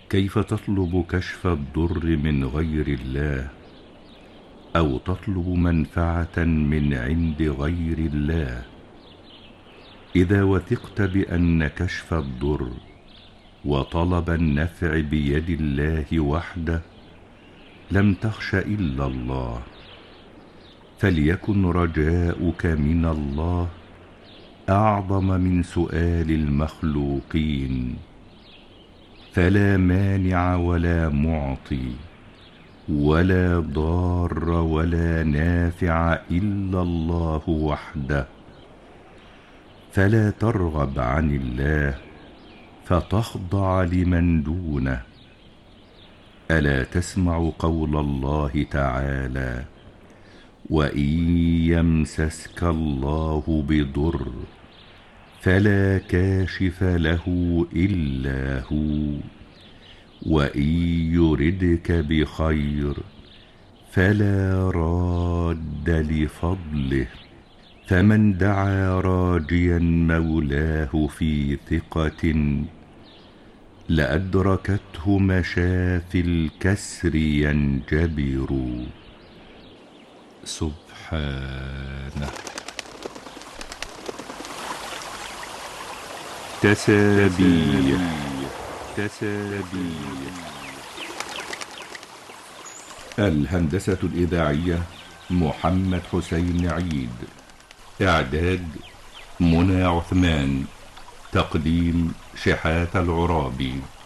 كيف تطلب كشف الضر من غير الله، أو تطلب منفعة من عند غير الله؟ إذا وثقت بأن كشف الضر وطلب النفع بيد الله وحده، لم تخش إلا الله، فليكن رجاؤك من الله أعظم من سؤال المخلوقين، فلا مانع ولا معطي ولا ضار ولا نافع إلا الله وحده، فلا ترغب عن الله فتخضع لمن دونه. ألا تسمع قول الله تعالى: وإن يمسسك الله بضر فلا كاشف له إلا هو، وإن يردك بخير فلا راد لفضله، فمن دعا راجيا مولاه في ثقة لأدركته مشافي الكسر ينجبر. سبحانه. تسابيح. الهندسة الإذاعية محمد حسين عيد. إعداد منى عثمان. تقديم شحاتة العرابي.